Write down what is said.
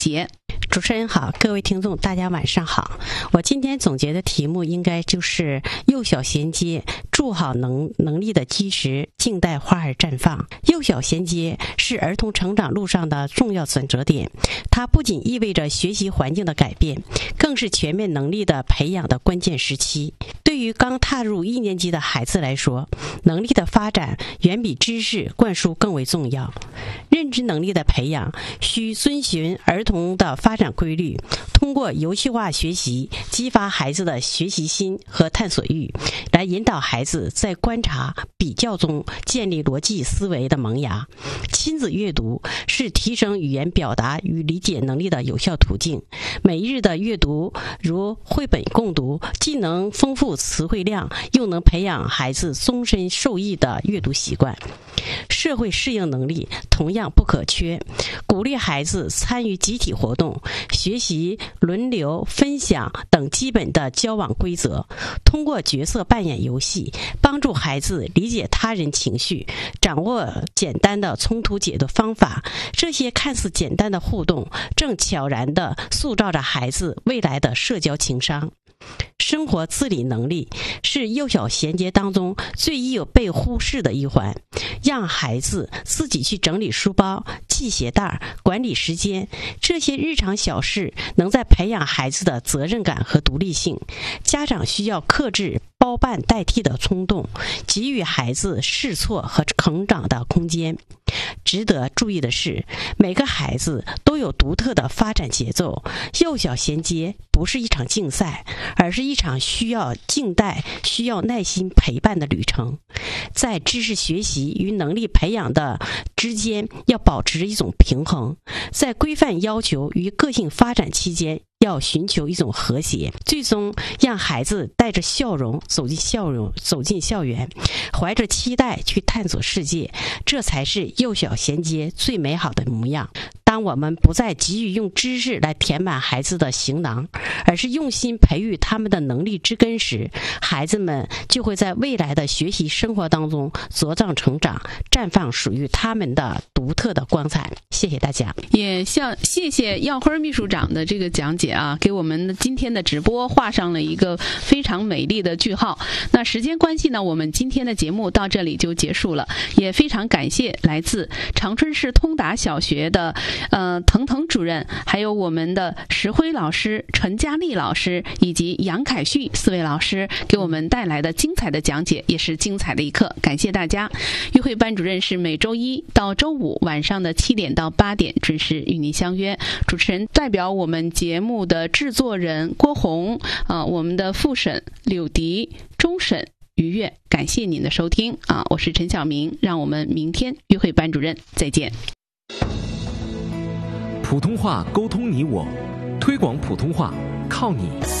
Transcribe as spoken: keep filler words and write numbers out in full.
杰。 主持人好，各位听众大家晚上好。我今天总结的题目应该就是幼小衔接，筑好能能力的基石，静待花儿绽放。幼小衔接是儿童成长路上的重要转折点，它不仅意味着学习环境的改变，更是全面能力的培养的关键时期。对于刚踏入一年级的孩子来说，能力的发展远比知识灌输更为重要。认知能力的培养需遵循儿童的发展规律，通过游戏化学习激发孩子的学习心和探索欲，来引导孩子在观察比较中建立逻辑思维的萌芽。亲子阅读是提升语言表达与理解能力的有效途径。每日的阅读如绘本共读，既能丰富词汇量，又能培养孩子终身受益的阅读习惯。社会适应能力同样不可缺，鼓励孩子参与集体活动，学习轮流分享等基本的交往规则，通过角色扮演游戏帮助孩子理解他人情绪，掌握简单的冲突解决方法。这些看似简单的互动正悄然地塑造着孩子未来的社交情商。生活自理能力是幼小衔接当中最易有被忽视的一环，让孩子自己去整理书包、系鞋带、管理时间，这些日常小事能在培养孩子的责任感和独立性。家长需要克制包办代替的冲动，给予孩子试错和成长的空间。值得注意的是，每个孩子都有独特的发展节奏，幼小衔接不是一场竞赛，而是一场需要静待、需要耐心陪伴的旅程。在知识学习与能力培养的之间要保持一种平衡，在规范要求与个性发展期间要寻求一种和谐，最终让孩子带着笑容走进笑容走进校园，怀着期待去探索世界，这才是幼小衔接最美好的模样。当我们不再急于用知识来填满孩子的行囊，而是用心培育他们的能力之根时，孩子们就会在未来的学习生活当中茁壮成长，绽放属于他们的独特的光彩。谢谢大家。 也像谢谢耀辉秘书长的这个讲解啊，给我们今天的直播画上了一个非常美丽的句号。那时间关系呢，我们今天的节目到这里就结束了，也非常感谢来自长春市通达小学的呃腾腾主任，还有我们的石辉老师、陈佳丽老师以及杨凯旭四位老师给我们带来的精彩的讲解，也是精彩的一课，感谢大家。约会班主任是每周一到周五晚上的七点到八点准时与您相约。主持人代表我们节目的制作人郭红，呃，我们的副审柳迪，终审于悦，感谢您的收听啊！我是陈晓明，让我们明天约会班主任再见。 普通话沟通你我，推广普通话靠你。